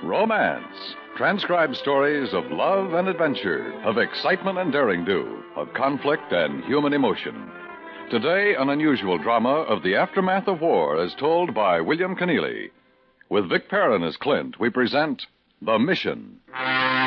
Romance. Transcribed stories of love and adventure, of excitement and daring do, of conflict and human emotion. Today, an unusual drama of the aftermath of war as told by William Keneally. With Vic Perrin as Clint, we present The Mission.